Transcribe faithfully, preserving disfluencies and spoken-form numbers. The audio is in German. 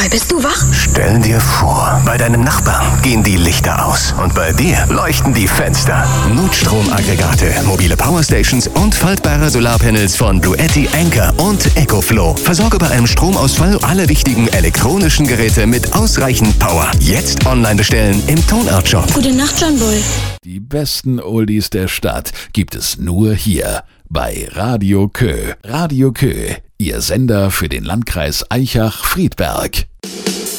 Mal, bist du wach? Stell dir vor, bei deinem Nachbarn gehen die Lichter aus und bei dir leuchten die Fenster. Notstromaggregate, mobile Powerstations und faltbare Solarpanels von Bluetti, Anker und EcoFlow. Versorge bei einem Stromausfall alle wichtigen elektronischen Geräte mit ausreichend Power. Jetzt online bestellen im Tonart-Shop. Gute Nacht, John Bull. Die besten Oldies der Stadt gibt es nur hier bei Radio Kö. Radio Kö, Ihr Sender für den Landkreis Aichach-Friedberg.